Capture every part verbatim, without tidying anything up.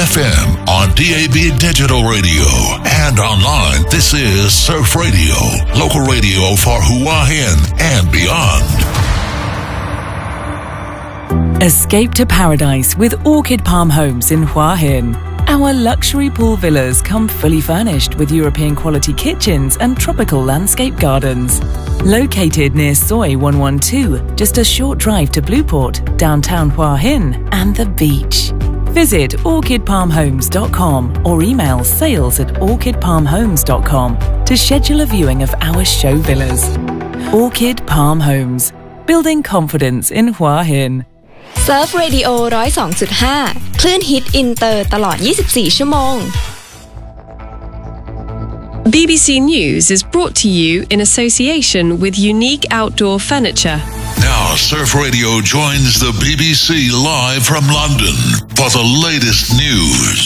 F M, on D A B Digital Radio, and online. This is Surf Radio, local radio for Hua Hin and beyond. Escape to paradise with Orchid Palm Homes in Hua Hin. Our luxury pool villas come fully furnished with European quality kitchens and tropical landscape gardens. Located near Soi one one two, just a short drive to Blueport, downtown Hua Hin, and the beach. Visit orchid palm homes dot com or email sales at orchid palm homes dot com to schedule a viewing of our show villas. Orchid Palm Homes, building confidence in Hua Hin. Surf Radio หนึ่งศูนย์สองจุดห้า คลื่นฮิตอินเตอร์ตลอดยี่สิบสี่ชั่วโมง B B C News is brought to you in association with Unique Outdoor Furniture. Now, Surf Radio joins the B B C live from London for the latest news.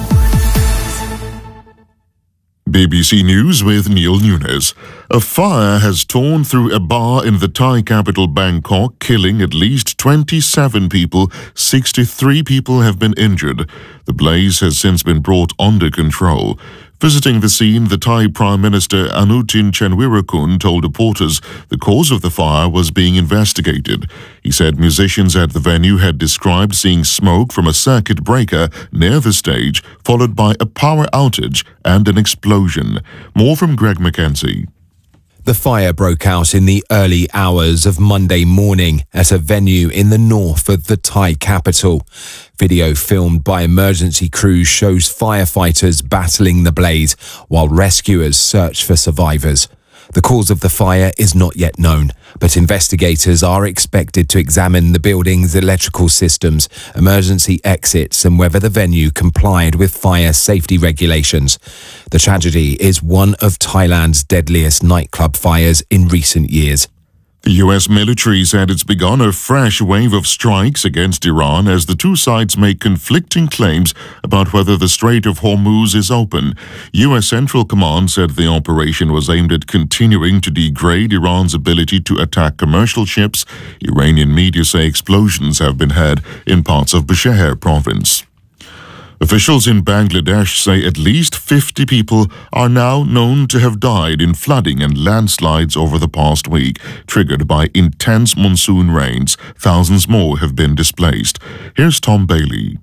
B B C News with Neil Nunes. A fire has torn through a bar in the Thai capital Bangkok, killing at least twenty-seven people. sixty-three people have been injured. The blaze has since been brought under control. Visiting the scene, the Thai Prime Minister Anutin Chanvirakul told reporters the cause of the fire was being investigated. He said musicians at the venue had described seeing smoke from a circuit breaker near the stage, followed by a power outage and an explosion. More from Greg McKenzie. The fire broke out in the early hours of Monday morning at a venue in the north of the Thai capital. Video filmed by emergency crews shows firefighters battling the blaze while rescuers search for survivors. The cause of the fire is not yet known, but investigators are expected to examine the building's electrical systems, emergency exits, and whether the venue complied with fire safety regulations. The tragedy is one of Thailand's deadliest nightclub fires in recent years. The U S military said it's begun a fresh wave of strikes against Iran as the two sides make conflicting claims about whether the Strait of Hormuz is open. U S Central Command said the operation was aimed at continuing to degrade Iran's ability to attack commercial ships. Iranian media say explosions have been heard in parts of Bushehr province. Officials in Bangladesh say at least fifty people are now known to have died in flooding and landslides over the past week, triggered by intense monsoon rains. Thousands more have been displaced. Here's Tom Bailey.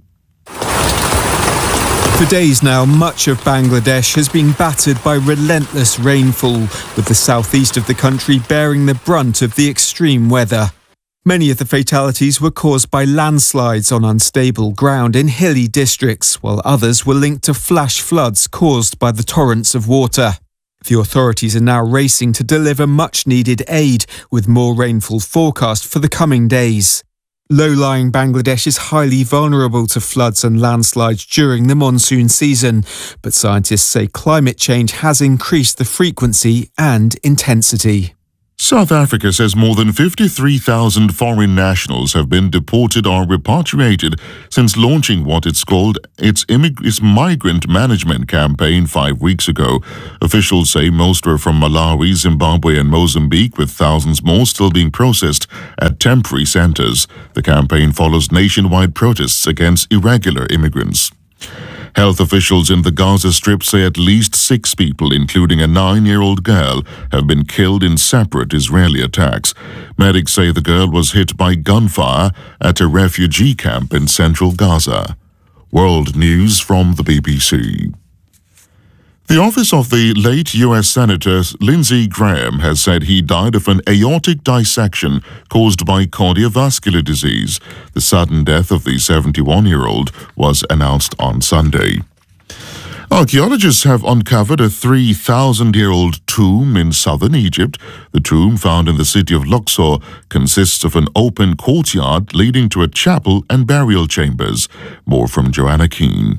For days now, much of Bangladesh has been battered by relentless rainfall, with the southeast of the country bearing the brunt of the extreme weather. Many of the fatalities were caused by landslides on unstable ground in hilly districts, while others were linked to flash floods caused by the torrents of water. The authorities are now racing to deliver much-needed aid, with more rainfall forecast for the coming days. Low-lying Bangladesh is highly vulnerable to floods and landslides during the monsoon season, but scientists say climate change has increased the frequency and intensity. South Africa says more than fifty-three thousand foreign nationals have been deported or repatriated since launching what it's called its, immig- its migrant management campaign five weeks ago. Officials say most were from Malawi, Zimbabwe and Mozambique, with thousands more still being processed at temporary centers. The campaign follows nationwide protests against irregular immigrants. Health officials in the Gaza Strip say at least six people, including a nine-year-old girl, have been killed in separate Israeli attacks. Medics say the girl was hit by gunfire at a refugee camp in central Gaza. World news from the B B C. The office of the late U S Senator Lindsey Graham has said he died of an aortic dissection caused by cardiovascular disease. The sudden death of the seventy-one-year-old was announced on Sunday. Archaeologists have uncovered a three thousand year old tomb in southern Egypt. The tomb, found in the city of Luxor, consists of an open courtyard leading to a chapel and burial chambers. More from Joanna Keane.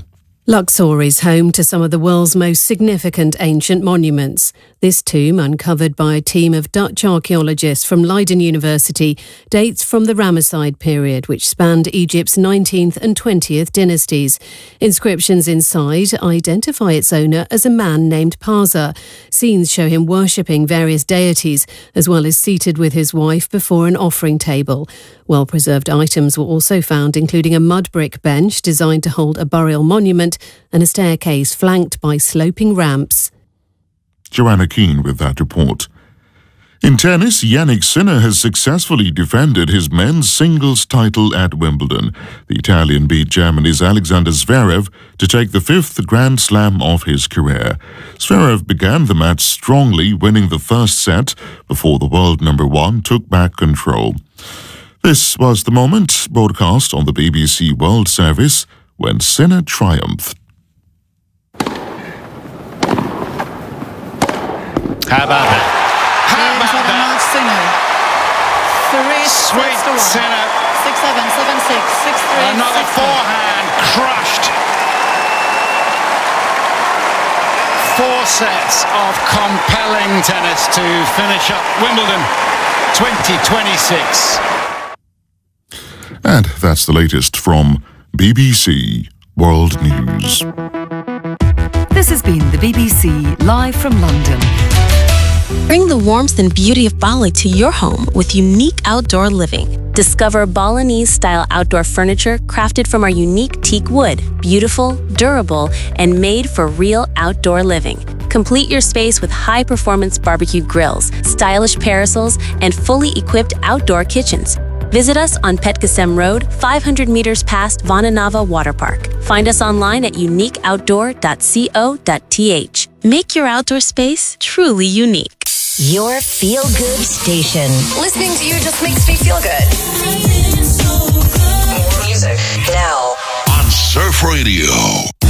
Luxor is home to some of the world's most significant ancient monuments. This tomb, uncovered by a team of Dutch archaeologists from Leiden University, dates from the Ramesside period, which spanned Egypt's nineteenth and twentieth dynasties. Inscriptions inside identify its owner as a man named Parsa. Scenes show him worshipping various deities, as well as seated with his wife before an offering table. Well-preserved items were also found, including a mud brick bench designed to hold a burial monument and a staircase flanked by sloping ramps. Joanna Keane with that report. In tennis, Jannik Sinner has successfully defended his men's singles title at Wimbledon. The Italian beat Germany's Alexander Zverev to take the fifth Grand Slam of his career. Zverev began the match strongly, winning the first set before the world number one took back control. This was the moment broadcast on the B B C World Service when Sinner triumphed. How about that? How about that? Three, Sweet Sinner. Six, seven, seven, six, six, three. Another six, forehand crushed. Four sets of compelling tennis to finish up Wimbledon twenty twenty-six. And that's the latest from B B C World News. This has been the B B C live from London. Bring the warmth and beauty of Bali to your home with unique outdoor living. Discover Balinese-style outdoor furniture crafted from our unique teak wood, beautiful, durable, and made for real outdoor living. Complete your space with high-performance barbecue grills, stylish parasols, and fully equipped outdoor kitchens. Visit us on Petkasem Road, five hundred meters past Vananava Water Park. Find us online at unique outdoor dot co dot t h. Make your outdoor space truly unique. Your feel-good station. Listening to you just makes me feel good. More music now. On Surf Radio.